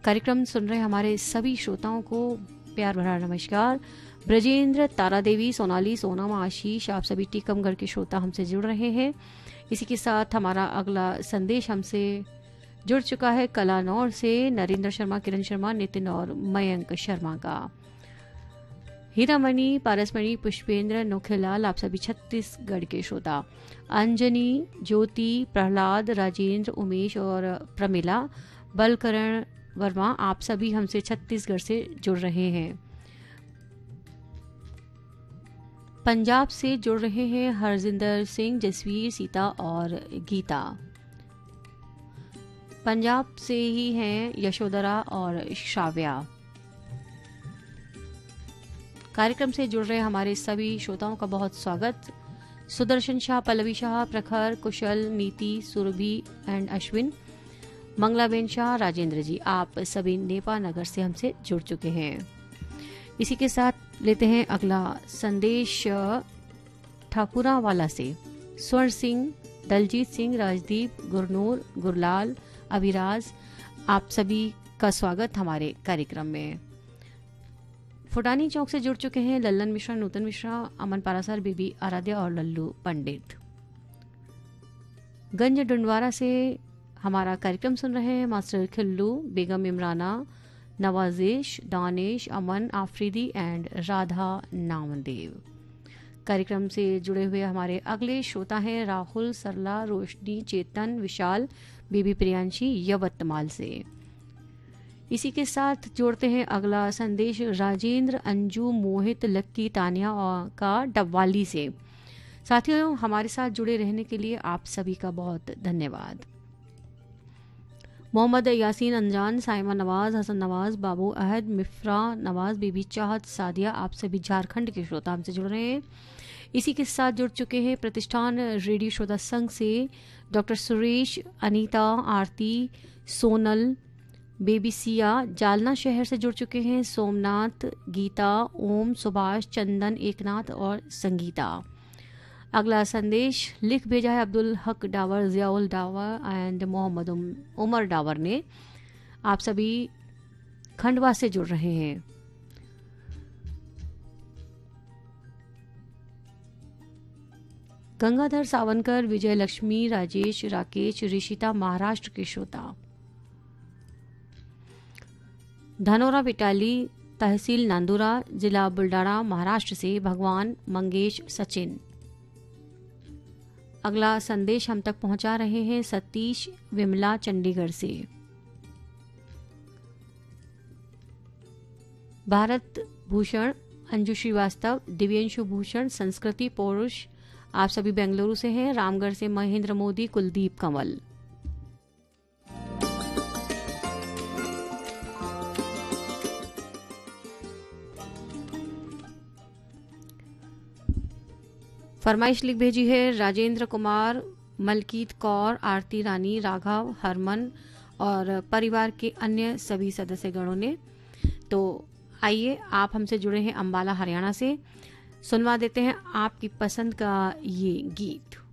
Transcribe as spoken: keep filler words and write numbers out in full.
कार्यक्रम सुन रहे हमारे सभी श्रोताओं को प्यार भरा नमस्कार। ब्रजेंद्र, तारा देवी, सोनाली, सोनम, आशीष, आप सभी टीकमगढ़ के श्रोता हमसे जुड़ रहे हैं। इसी के साथ हमारा अगला संदेश हमसे जुड़ चुका है कलानौर से नरेंद्र शर्मा, किरण शर्मा, नितिन और मयंक शर्मा का। हीरामणि, पारसमणि, पुष्पेंद्र, नोखेलाल, आप सभी छत्तीसगढ़ के श्रोता। अंजनी, ज्योति, प्रहलाद, राजेंद्र, उमेश और प्रमिला, बलकरण वर्मा, आप सभी हमसे छत्तीसगढ़ से जुड़ रहे हैं। पंजाब से जुड़ रहे हैं हरजिंदर सिंह, जसवीर, सीता और गीता। पंजाब से ही हैं यशोधरा और श्राव्या। कार्यक्रम से जुड़ रहे हमारे सभी श्रोताओं का बहुत स्वागत। सुदर्शन शाह, पल्लवी शाह, प्रखर, कुशल, नीति, सुरभि एंड अश्विन, मंगलाबेन शाह, राजेंद्र जी, आप सभी नेपा नगर से हमसे जुड़ चुके हैं। इसी के साथ लेते हैं अगला संदेश ठाकुरा वाला से। स्वर्ण सिंह, दलजीत सिंह, राजदीप, गुरनूर, गुरलाल, अभिराज, आप सभी का स्वागत हमारे कार्यक्रम में। फुटानी चौक से जुड़ चुके हैं लल्लन मिश्रा, नूतन मिश्रा, अमन पारासर, बीबी आराध्या और लल्लू पंडित। गंज डुंडवारा से हमारा कार्यक्रम सुन रहे हैं master Khillu, Begum Imrana, Nawazish, Danish, Aman, Afridi and Radha Namdev. कार्यक्रम से जुड़े हुए हमारे अगले श्रोता हैं राहुल, सरला, रोशनी, चेतन, विशाल, बीबी प्रियांशी, यवतमाल से। इसी के साथ जोड़ते हैं अगला संदेश राजेंद्र, अंजू, मोहित, लक्की, तानिया का डबवाली से। साथियों, हमारे साथ जुड़े रहने के लिए आप सभी का बहुत धन्यवाद। मोहम्मद यासीन अंजान, साइमा नवाज, हसन नवाज, बाबू अहद, मिफ्रा नवाज, बीबी चाहत, सादिया, आप सभी झारखंड के श्रोता हमसे जुड़ रहे हैं। इसी के साथ जुड़ चुके हैं प्रतिष्ठान रेडियो श्रोता संघ से डॉक्टर सुरेश, अनीता, आरती, सोनल, बेबी सिया, जालना शहर से जुड़ चुके हैं सोमनाथ, गीता, ओम, सुभाष, चंदन, एकनाथ और संगीता। अगला संदेश लिख भेजा है अब्दुल हक डावर, जियाउल डावर एंड मोहम्मद उमर डावर ने। आप सभी खंडवा से जुड़ रहे हैं। गंगाधर सावनकर, विजय लक्ष्मी, राजेश, राकेश, ऋषिता, महाराष्ट्र के श्रोता। धनोरा विटाली, तहसील नांदुरा, जिला बुल्डाना, महाराष्ट्र से भगवान, मंगेश, सचिन। अगला संदेश हम तक पहुंचा रहे हैं सतीश, विमला, चंडीगढ़ से। भारत भूषण, अंजू श्रीवास्तव, दिव्यंशु भूषण, संस्कृति पौरुष, आप सभी बेंगलुरु से हैं। रामगढ़ से महेंद्र मोदी, कुलदीप कंवल। फरमाइश लिख भेजी है राजेंद्र कुमार, मलकीत कौर, आरती रानी, राघव, हरमन और परिवार के अन्य सभी सदस्यगणों ने। तो आइए, आप हमसे जुड़े हैं अंबाला हरियाणा से, सुनवा देते हैं आपकी पसंद का ये गीत।